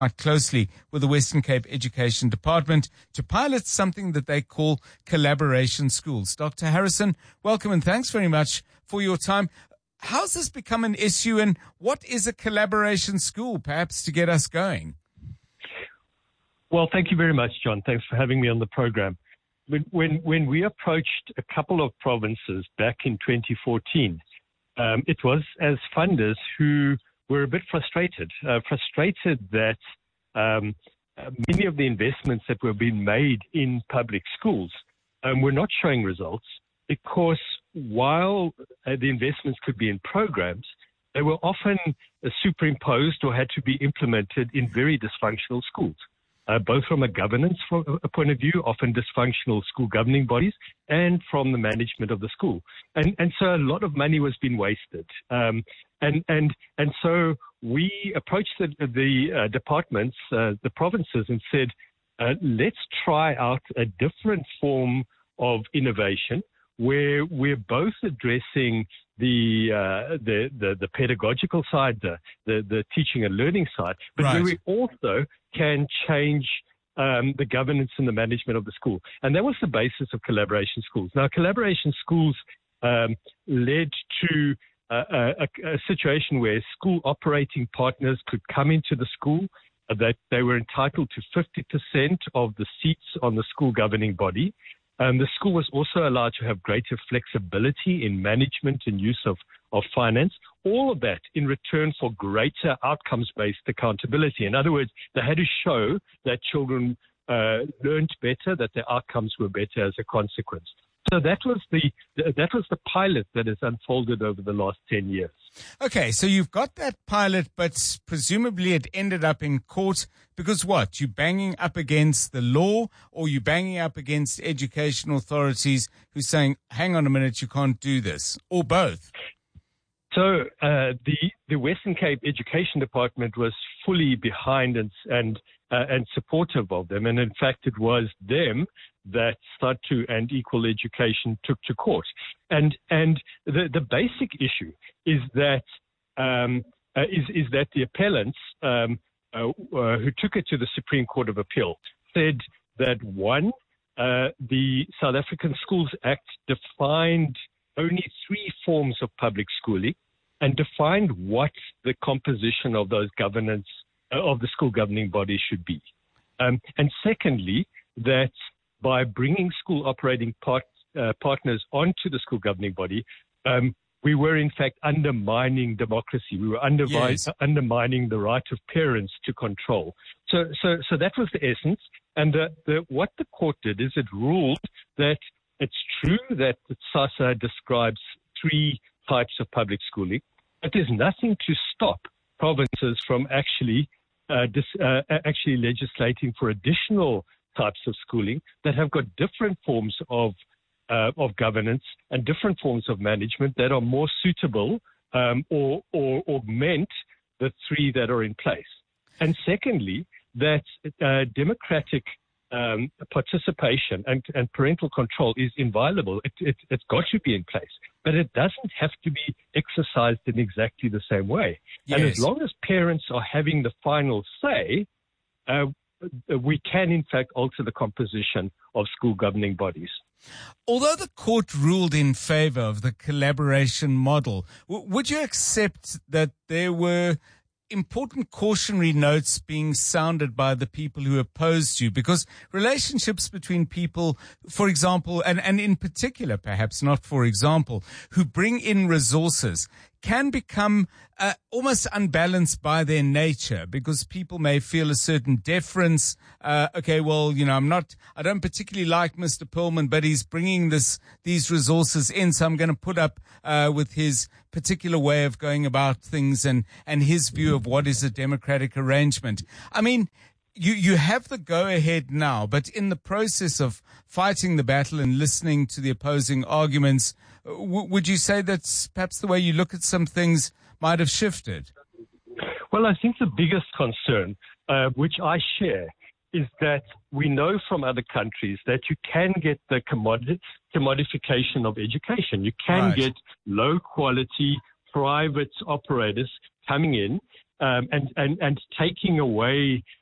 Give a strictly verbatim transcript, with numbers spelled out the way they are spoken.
quite closely with the Western Cape Education Department to pilot something that they call collaboration schools. Doctor Harrison, welcome and thanks very much for your time. How's this become an issue, and what is a collaboration school, perhaps to get us going? Well, thank you very much, John. Thanks for having me on the program. When, when, when we approached a couple of provinces back in twenty fourteen, um, it was as funders who were a bit frustrated, uh, frustrated that um, many of the investments that were being made in public schools um, were not showing results, because while uh, the investments could be in programs, they were often uh, superimposed or had to be implemented in very dysfunctional schools. Uh, both from a governance point of view, often dysfunctional school governing bodies, and from the management of the school. And, and so a lot of money was being wasted. Um, and, and, and so we approached the, the uh, departments, uh, the provinces, and said, uh, let's try out a different form of innovation where we're both addressing the, uh, the, the, the pedagogical side, the, the, the teaching and learning side, but right. where we also can change um, the governance and the management of the school. And that was the basis of collaboration schools. Now, collaboration schools um, led to uh, a, a situation where school operating partners could come into the school, uh, that they were entitled to fifty percent of the seats on the school governing body. Um, the school was also allowed to have greater flexibility in management and use of, of finance, all of that in return for greater outcomes-based accountability. In other words, they had to show that children uh, learned better, that their outcomes were better as a consequence. So that was the that was the pilot that has unfolded over the last ten years. Okay, so you've got that pilot, but presumably it ended up in court because what? You're banging up against the law, or you're banging up against education authorities who are saying, hang on a minute, you can't do this, or both? So uh, the the Western Cape Education Department was fully behind and and uh, and supportive of them, and in fact, it was them that SADTU and Equal Education took to court. And and the, the basic issue is that um, uh, is is that the appellants um, uh, uh, who took it to the Supreme Court of Appeal said that one, uh, the South African Schools Act defined only three forms of public schooling and defined what the composition of those governance uh, of the school governing body should be. Um, and secondly, that by bringing school operating part, uh, partners onto the school governing body, um, we were in fact undermining democracy. We were undermi- yes. undermining the right of parents to control. So, so, so that was the essence. And the, the, what the court did is it ruled that it's true that SASA describes three types of public schooling, but there's nothing to stop provinces from actually uh, dis, uh, actually legislating for additional types of schooling that have got different forms of uh, of governance and different forms of management that are more suitable um, or, or augment the three that are in place. And secondly, that uh, democratic um, participation and, and parental control is inviolable. It, it, it's got to be in place, but it doesn't have to be exercised in exactly the same way. Yes. And as long as parents are having the final say, uh, we can, in fact, alter the composition of school governing bodies. Although the court ruled in favor of the collaboration model, w- would you accept that there were important cautionary notes being sounded by the people who opposed you? Because relationships between people, for example, and, and in particular, perhaps not for example, who bring in resources can become uh, almost unbalanced by their nature, because people may feel a certain deference. Uh, okay, well, you know, I'm not, I don't particularly like Mister Perlman, but he's bringing this, these resources in, so I'm going to put up uh, with his particular way of going about things and, and his view of what is a democratic arrangement. I mean, You you have the go-ahead now, but in the process of fighting the battle and listening to the opposing arguments, w- would you say that perhaps the way you look at some things might have shifted? Well, I think the biggest concern, uh, which I share, is that we know from other countries that you can get the commodi- commodification of education. You can Right. get low-quality private operators coming in um, and, and, and taking away